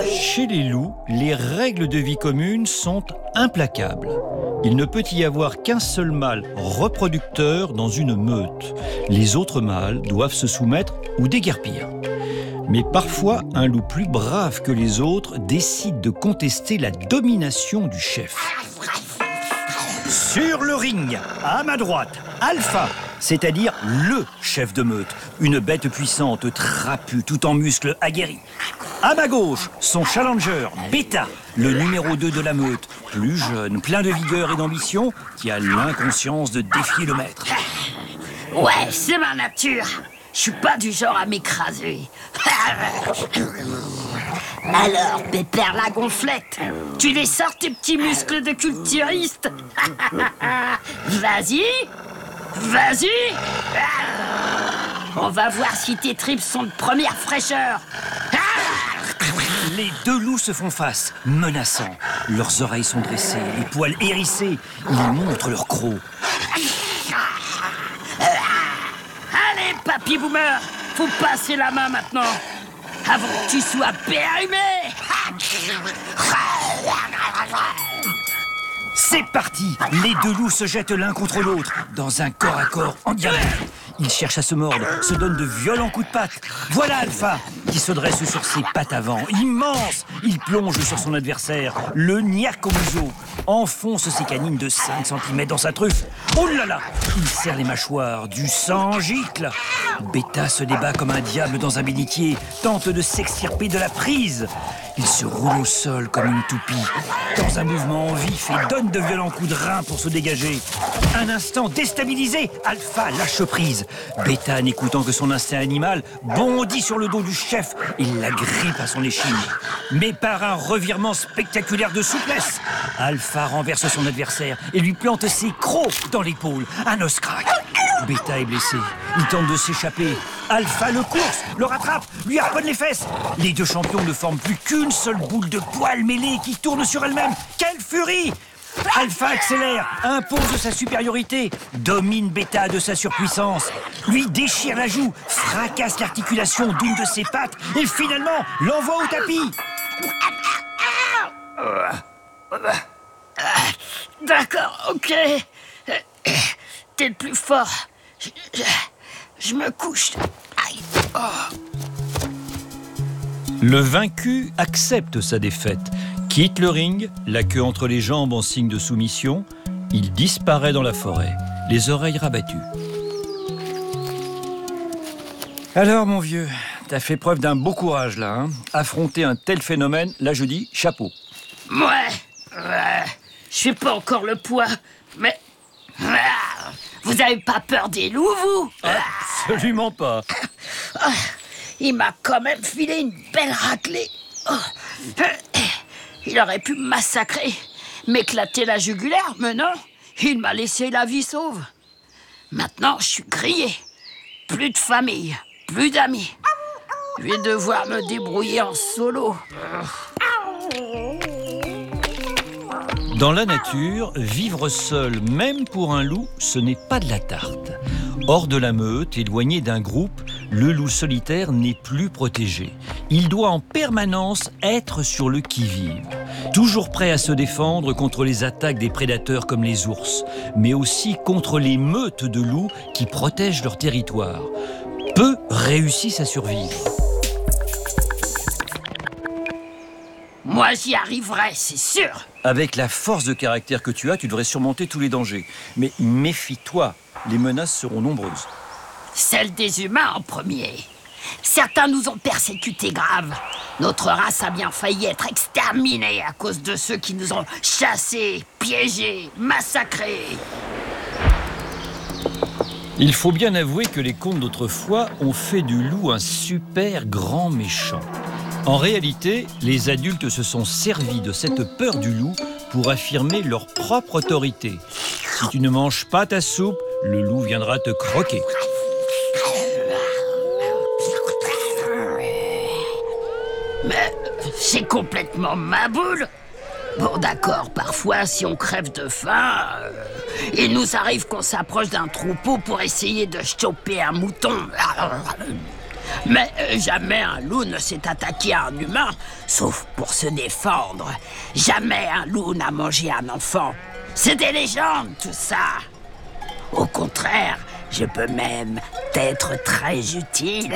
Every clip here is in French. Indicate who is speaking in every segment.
Speaker 1: Chez les loups, les règles de vie commune sont implacables. Il ne peut y avoir qu'un seul mâle reproducteur dans une meute. Les autres mâles doivent se soumettre ou déguerpir. Mais parfois, un loup plus brave que les autres décide de contester la domination du chef. Sur le ring, à ma droite, Alpha, c'est-à-dire le chef de meute. Une bête puissante, trapue, tout en muscles aguerris. À ma gauche, son challenger, Beta, le numéro 2 de la meute. Plus jeune, plein de vigueur et d'ambition, qui a l'inconscience de défier le maître.
Speaker 2: Ouais, c'est ma nature. Je suis pas du genre à m'écraser. Alors, Pépère la gonflette, tu les sors tes petits muscles de culturiste. Vas-y. On va voir si tes tripes sont de première fraîcheur.
Speaker 1: Les deux loups se font face, menaçants. Leurs oreilles sont dressées, les poils hérissés. Ils montrent leur croc.
Speaker 2: Allez, papy boomer, faut passer la main maintenant, avant que tu sois périmé.
Speaker 1: C'est parti! Les deux loups se jettent l'un contre l'autre, dans un corps à corps en diamètre. Ils cherchent à se mordre, se donnent de violents coups de patte. Voilà Alpha, qui se dresse sur ses pattes avant, immense. Il plonge sur son adversaire, le niaque au museau, enfonce ses canines de 5 cm dans sa truffe. Oh là là! Il serre les mâchoires, du sang gicle. Beta se débat comme un diable dans un bénitier, tente de s'extirper de la prise. Il se roule au sol comme une toupie, dans un mouvement vif et donne de violents coups de rein pour se dégager. Un instant déstabilisé, Alpha lâche prise. Beta, n'écoutant que son instinct animal, bondit sur le dos du chef et l'agrippe à son échine. Mais par un revirement spectaculaire de souplesse, Alpha renverse son adversaire et lui plante ses crocs dans l'épaule. Un os craque. Beta est blessé. Il tente de s'échapper. Alpha le course, le rattrape, lui harponne les fesses. Les deux champions ne forment plus qu'une seule boule de poils mêlés qui tourne sur elle-même. Quelle furie! Alpha accélère, impose sa supériorité, domine Beta de sa surpuissance, lui déchire la joue, fracasse l'articulation d'une de ses pattes et finalement l'envoie au tapis.
Speaker 2: D'accord, ok. T'es le plus fort. Je me couche. Aïe. Oh.
Speaker 1: Le vaincu accepte sa défaite, quitte le ring, la queue entre les jambes en signe de soumission. Il disparaît dans la forêt, les oreilles rabattues. Alors, mon vieux, t'as fait preuve d'un beau courage, là. Hein. Affronter un tel phénomène, là, je dis chapeau.
Speaker 2: Ouais. Je fais pas encore le poids, mais... Vous avez pas peur des loups, vous?
Speaker 1: Absolument pas.
Speaker 2: Il m'a quand même filé une belle raclée. Il aurait pu me massacrer, m'éclater la jugulaire, mais non, il m'a laissé la vie sauve. Maintenant, je suis grillé. Plus de famille, plus d'amis. Je vais devoir me débrouiller en solo.
Speaker 1: Dans la nature, vivre seul, même pour un loup, ce n'est pas de la tarte. Hors de la meute, éloigné d'un groupe, le loup solitaire n'est plus protégé. Il doit en permanence être sur le qui-vive. Toujours prêt à se défendre contre les attaques des prédateurs comme les ours, mais aussi contre les meutes de loups qui protègent leur territoire. Peu réussissent à survivre.
Speaker 2: Moi, j'y arriverai, c'est sûr.
Speaker 1: Avec la force de caractère que tu as, tu devrais surmonter tous les dangers. Mais méfie-toi, les menaces seront nombreuses.
Speaker 2: Celle des humains en premier. Certains nous ont persécutés grave. Notre race a bien failli être exterminée à cause de ceux qui nous ont chassés, piégés, massacrés.
Speaker 1: Il faut bien avouer que les contes d'autrefois ont fait du loup un super grand méchant. En réalité, les adultes se sont servis de cette peur du loup pour affirmer leur propre autorité. Si tu ne manges pas ta soupe, le loup viendra te croquer.
Speaker 2: Mais c'est complètement ma boule. Bon d'accord, parfois si on crève de faim, il nous arrive qu'on s'approche d'un troupeau pour essayer de choper un mouton. Mais jamais un loup ne s'est attaqué à un humain, sauf pour se défendre. Jamais un loup n'a mangé un enfant. C'est des légendes, tout ça. Au contraire, je peux même être très utile.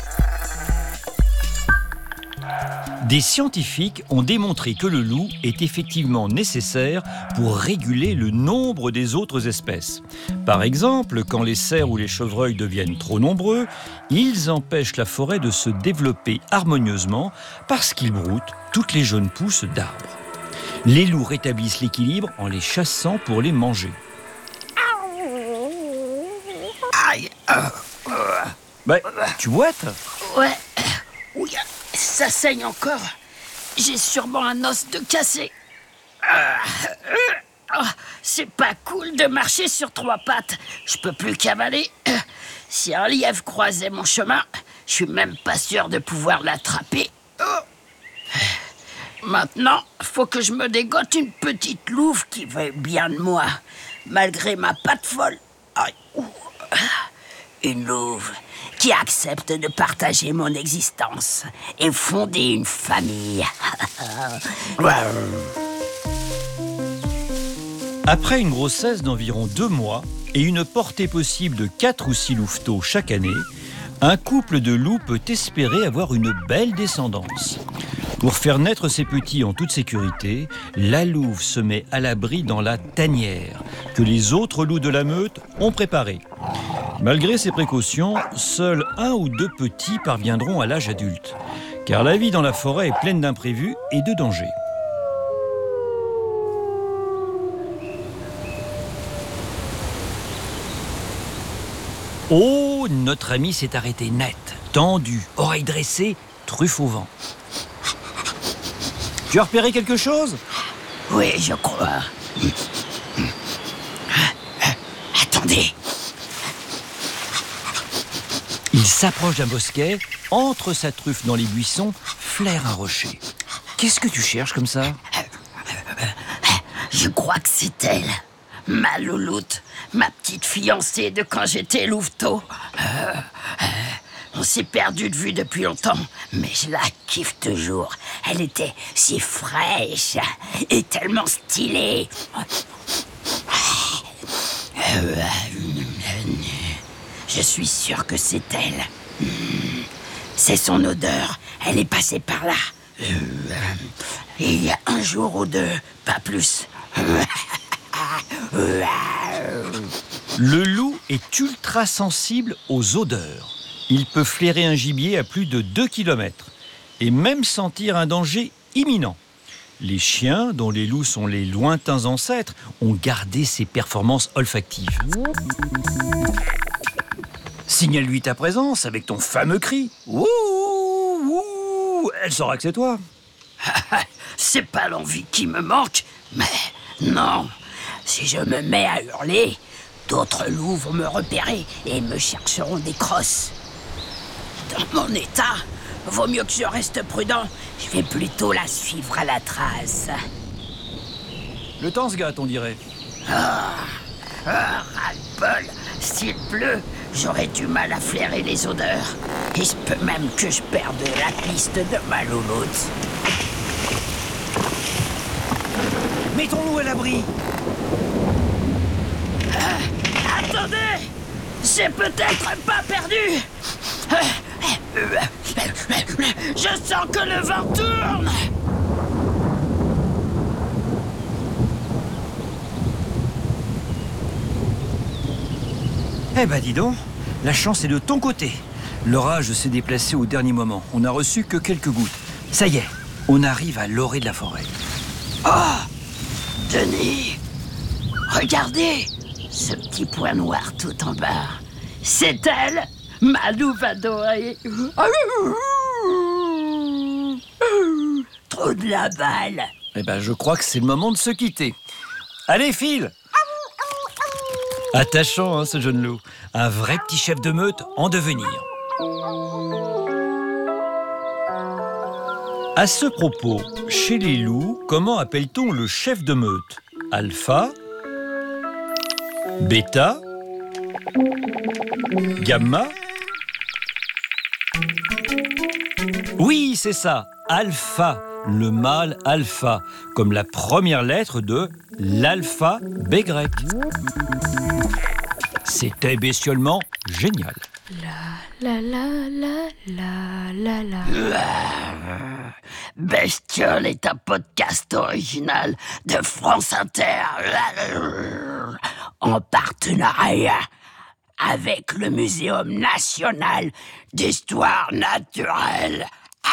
Speaker 1: Des scientifiques ont démontré que le loup est effectivement nécessaire pour réguler le nombre des autres espèces. Par exemple, quand les cerfs ou les chevreuils deviennent trop nombreux, ils empêchent la forêt de se développer harmonieusement parce qu'ils broutent toutes les jeunes pousses d'arbres. Les loups rétablissent l'équilibre en les chassant pour les manger.
Speaker 2: Aïe.
Speaker 1: Tu boites ?
Speaker 2: Ouais. Oui, ça saigne encore. J'ai sûrement un os de cassé. C'est pas cool de marcher sur 3 pattes. Je peux plus cavaler. Si un lièvre croisait mon chemin, je suis même pas sûr de pouvoir l'attraper. Maintenant, faut que je me dégote une petite louve qui veut bien de moi, malgré ma patte folle. Aïe. Une louve qui accepte de partager mon existence et fonder une famille.
Speaker 1: Après une grossesse d'environ 2 mois et une portée possible de 4 ou 6 louveteaux chaque année, un couple de loups peut espérer avoir une belle descendance. Pour faire naître ses petits en toute sécurité, la louve se met à l'abri dans la tanière que les autres loups de la meute ont préparée. Malgré ces précautions, seuls 1 ou 2 petits parviendront à l'âge adulte, car la vie dans la forêt est pleine d'imprévus et de dangers. Oh, notre ami s'est arrêté net, tendu, oreilles dressées, truffe au vent. Tu as repéré quelque chose ?
Speaker 2: Oui, je crois. Attendez.
Speaker 1: Il s'approche d'un bosquet, entre sa truffe dans les buissons, flaire un rocher. Qu'est-ce que tu cherches comme ça ?
Speaker 2: Je crois que c'est elle. Ma louloute, ma petite fiancée de quand j'étais louveteau. On s'est perdu de vue depuis longtemps, mais je la kiffe toujours. Elle était si fraîche et tellement stylée. Je suis sûr que c'est elle. C'est son odeur. Elle est passée par là. Il y a 1 jour ou 2, pas plus.
Speaker 1: Le loup est ultra sensible aux odeurs. Il peut flairer un gibier à plus de 2 km et même sentir un danger imminent. Les chiens, dont les loups sont les lointains ancêtres, ont gardé ces performances olfactives. Signale-lui ta présence avec ton fameux cri. Wouh, wouh, elle saura que c'est toi.
Speaker 2: C'est pas l'envie qui me manque, mais non. Si je me mets à hurler, d'autres loups vont me repérer et me chercheront des crosses. Dans mon état, vaut mieux que je reste prudent. Je vais plutôt la suivre à la trace.
Speaker 1: Le temps se gâte, on dirait.
Speaker 2: Ras-le-bol. S'il pleut, j'aurai du mal à flairer les odeurs. Il se peut même que je perde la piste de ma louloute.
Speaker 1: Mettons-nous à l'abri.
Speaker 2: Attendez! J'ai peut-être pas perdu! Je sens que le vent tourne!
Speaker 1: Eh ben dis donc, la chance est de ton côté. L'orage s'est déplacé au dernier moment. On n'a reçu que quelques gouttes. Ça y est, on arrive à l'orée de la forêt.
Speaker 2: Oh! Denis! Regardez! Ce petit point noir tout en bas. C'est elle, ma louve adorée. Trop de la balle.
Speaker 1: Eh ben je crois que c'est le moment de se quitter. Allez, file! Attachant, hein, ce jeune loup. Un vrai petit chef de meute en devenir. À ce propos, chez les loups, comment appelle-t-on le chef de meute ? Alpha ? Bêta ? Gamma ? Oui, c'est ça, alpha, le mâle alpha, comme la première lettre de l'alphabet grec. C'était bestiolement génial.
Speaker 3: La la la la la la.
Speaker 2: Bestiole est un podcast original de France Inter en partenariat avec le Muséum national d'histoire naturelle.